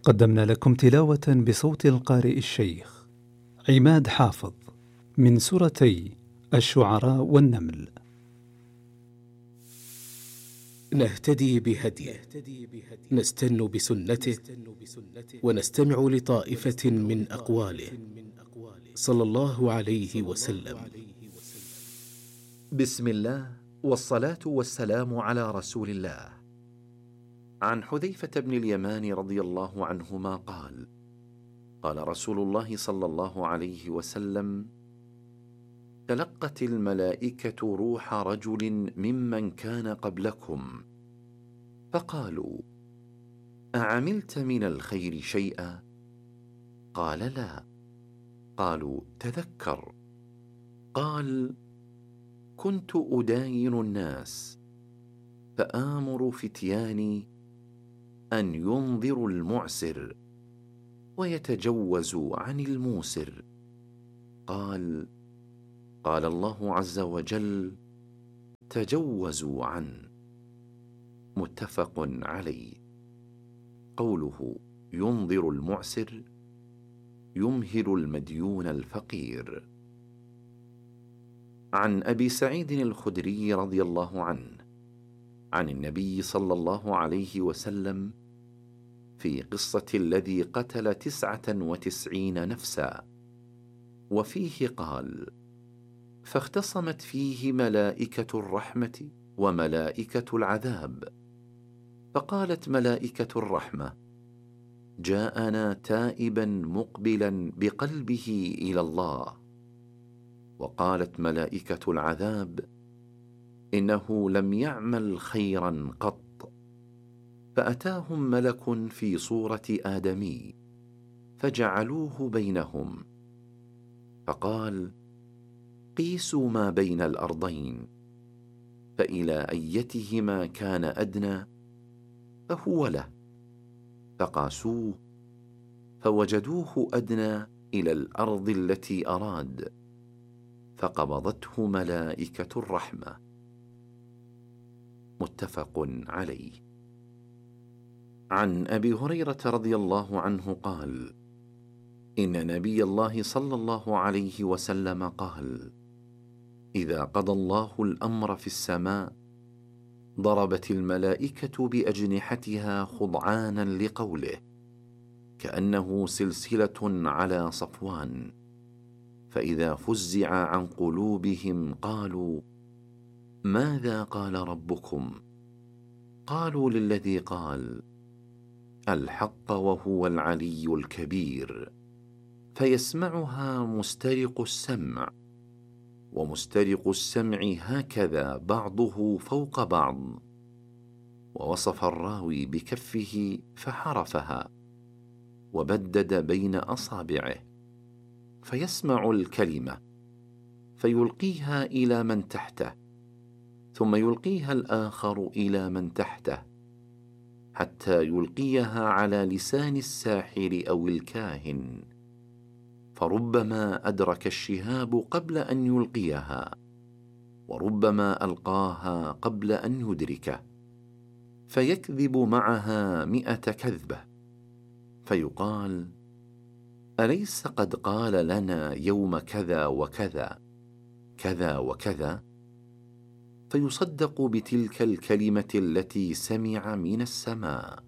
قدمنا لكم تلاوة بصوت القارئ الشيخ عماد حافظ من سورتي الشعراء والنمل. نهتدي بهديه، نستن بسنته، ونستمع لطائفة من أقواله صلى الله عليه وسلم. بسم الله والصلاة والسلام على رسول الله. عن حذيفة بن اليمان رضي الله عنهما قال: قال رسول الله صلى الله عليه وسلم: تلقت الملائكة روح رجل ممن كان قبلكم، فقالوا: أعملت من الخير شيئا؟ قال: لا. قالوا: تذكر. قال: كنت أداين الناس، فآمر فتياني أن ينظروا المعسر ويتجوزوا عن الموسر. قال الله عز وجل: تجوزوا عنه. متفق عليه. قوله ينظر المعسر يمهل المديون الفقير. عن أبي سعيد الخدري رضي الله عنه عن النبي صلى الله عليه وسلم في قصة الذي قتل 99 نفسا، وفيه قال: فاختصمت فيه ملائكة الرحمة وملائكة العذاب، فقالت ملائكة الرحمة: جاءنا تائبا مقبلا بقلبه إلى الله. وقالت ملائكة العذاب: إنه لم يعمل خيرا قط. فأتاهم ملك في صورة آدمي فجعلوه بينهم، فقال: قيسوا ما بين الأرضين، فإلى أيتهما كان أدنى فهو له. فقاسوه فوجدوه أدنى إلى الأرض التي أراد، فقبضته ملائكة الرحمة. متفق عليه. عن أبي هريرة رضي الله عنه قال: إن نبي الله صلى الله عليه وسلم قال: إذا قضى الله الأمر في السماء ضربت الملائكة بأجنحتها خضعانا لقوله، كأنه سلسلة على صفوان، فإذا فزع عن قلوبهم قالوا: ماذا قال ربكم؟ قالوا: للذي قال الحق وهو العلي الكبير. فيسمعها مسترق السمع، ومسترق السمع هكذا بعضه فوق بعض. ووصف الراوي بكفه فحرفها وبدد بين أصابعه، فيسمع الكلمة فيلقيها إلى من تحته، ثم يلقيها الآخر إلى من تحته، حتى يلقيها على لسان الساحر أو الكاهن، فربما أدرك الشهاب قبل أن يلقيها، وربما ألقاها قبل أن يدركه، فيكذب معها 100 كذبة، فيقال: أليس قد قال لنا يوم كذا وكذا كذا وكذا؟ فيصدق بتلك الكلمة التي سمع من السماء.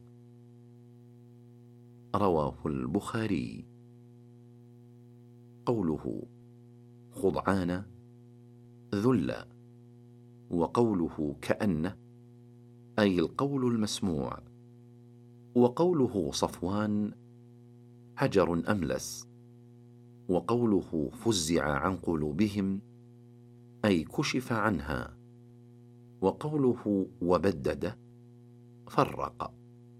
رواه البخاري. قوله خضعان ذل، وقوله كأن أي القول المسموع، وقوله صفوان حجر أملس، وقوله فزع عن قلوبهم أي كشف عنها، وقوله وبدد فرق.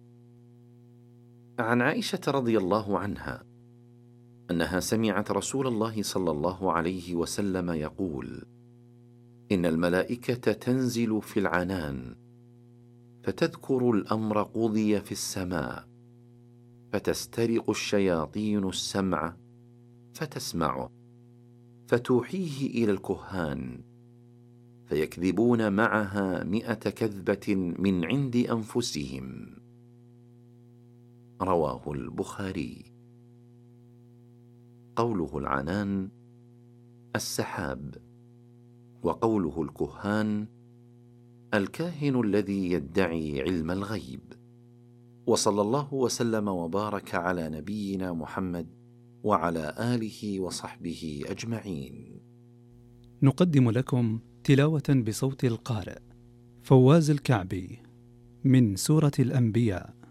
عن عائشة رضي الله عنها أنها سمعت رسول الله صلى الله عليه وسلم يقول: إن الملائكة تنزل في العنان فتذكر الأمر قضي في السماء، فتسترق الشياطين السمع فتسمعه، فتوحيه إلى الكهان، فيكذبون معها 100 كذبة من عند أنفسهم. رواه البخاري. قوله العنان السحاب، وقوله الكهان الكاهن الذي يدعي علم الغيب. وصلى الله وسلم وبارك على نبينا محمد وعلى آله وصحبه أجمعين. نقدم لكم تلاوة بصوت القارئ فواز الكعبي من سورة الأنبياء.